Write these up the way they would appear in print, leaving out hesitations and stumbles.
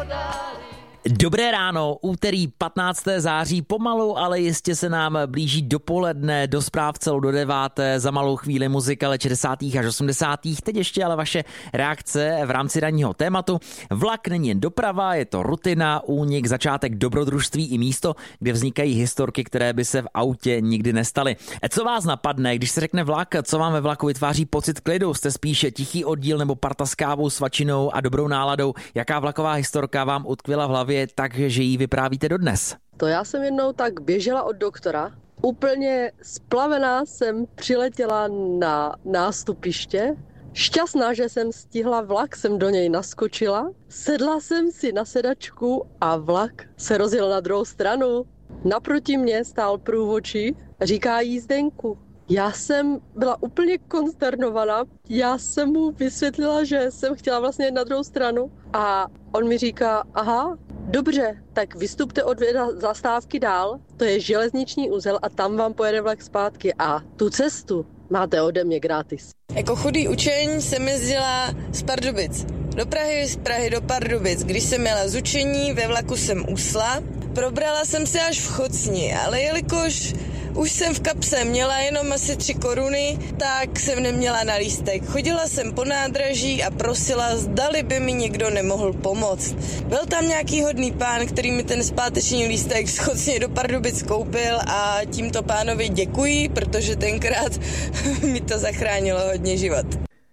Dobré ráno, úterý 15. září, pomalu, ale jistě se nám blíží dopoledne, do zpráv celou do 9. Za malou chvíli muzika let 60. až 80. Teď ještě ale vaše reakce v rámci ranního tématu. Vlak není jen doprava, je to rutina, únik, začátek dobrodružství i místo, kde vznikají historky, které by se v autě nikdy nestaly. Co vás napadne, když se řekne vlak, co vám ve vlaku vytváří pocit klidu? Jste spíše tichý oddíl nebo parta s kávou, svačinou a dobrou náladou? Jaká vlaková historka vám utkvěla v hlavě, takže ji vyprávíte dodnes? To já jsem jednou tak běžela od doktora. Úplně splavená jsem přiletěla na nástupiště. Šťastná, že jsem stihla vlak, jsem do něj naskočila. Sedla jsem si na sedačku a vlak se rozjel na druhou stranu. Naproti mě stál průvodčí, říká jízdenku. Já jsem byla úplně konsternovaná. Já jsem mu vysvětlila, že jsem chtěla vlastně jít na druhou stranu a on mi říká, aha, dobře, tak vystupte o 2 zastávky dál, to je železniční uzel a tam vám pojede vlak zpátky a tu cestu máte ode mě gratis. Jako chudý učeň jsem jezdila z Pardubic do Prahy, z Prahy do Pardubic. Když jsem jela z učení, ve vlaku jsem usla, probrala jsem se až v Chocni, ale jelikož už jsem v kapse měla jenom asi 3 koruny, tak jsem neměla na lístek. Chodila jsem po nádraží a prosila, zdali by mi někdo nemohl pomoct. Byl tam nějaký hodný pán, který mi ten zpáteční lístek z Chocně do Pardubic koupil a tímto pánovi děkuji, protože tenkrát mi to zachránilo hodně život.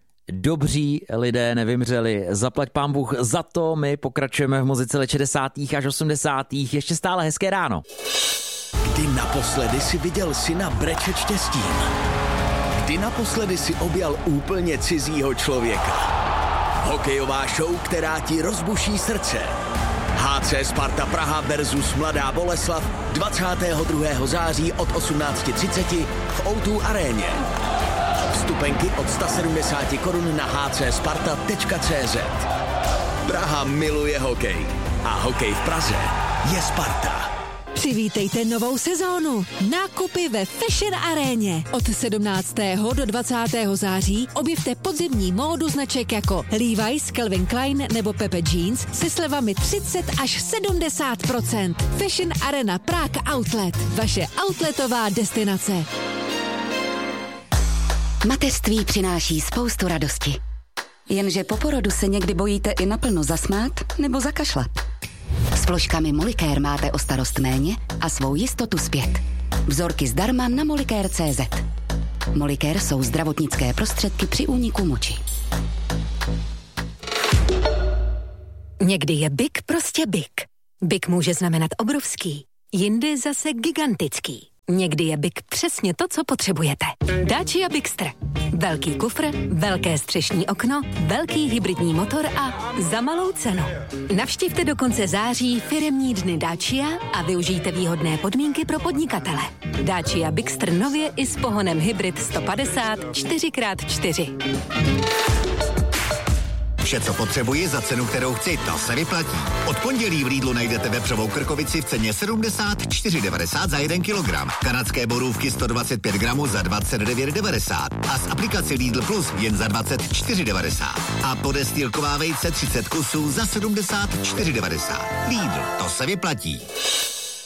Dobří lidé nevymřeli, zaplať pán Bůh za to, my pokračujeme v muzice let 60. až 80. Ještě stále hezké ráno. Kdy naposledy si viděl syna brečet štěstím? Kdy naposledy si objal úplně cizího člověka? Hokejová show, která ti rozbuší srdce. HC Sparta Praha versus Mladá Boleslav 22. září od 18:30 v O2 aréně. Vstupenky od 170 korun na hcsparta.cz. Praha miluje hokej a hokej v Praze je Sparta. Přivítejte novou sezónu. Nákupy ve Fashion aréně. Od 17. do 20. září objevte podzimní módu značek jako Levi's, Calvin Klein nebo Pepe Jeans se slevami 30 až 70%. Fashion Arena Prague Outlet. Vaše outletová destinace. Mateřství přináší spoustu radosti. Jenže po porodu se někdy bojíte i naplno zasmát nebo zakašlat. S vložkami Molicare máte o starost méně a svou jistotu zpět. Vzorky zdarma na Molicare.cz. Molicare jsou zdravotnické prostředky při úniku moči. Někdy je big prostě big. Big může znamenat obrovský, jindy zase gigantický. Někdy je big přesně to, co potřebujete. Dacia Bigster. Velký kufr, velké střešní okno, velký hybridní motor a za malou cenu. Navštivte do konce září firemní dny Dacia a využijte výhodné podmínky pro podnikatele. Dacia Bigster nově i s pohonem hybrid 150 4x4. Vše, co potřebuji za cenu, kterou chci, to se vyplatí. Od pondělí v Lidlu najdete vepřovou krkovici v ceně 74,90 za 1 kilogram. Kanadské borůvky 125 gramů za 29,90 a z aplikaci Lidl Plus jen za 24,90. A podestýlková vejce 30 kusů za 74,90. Lidl, to se vyplatí.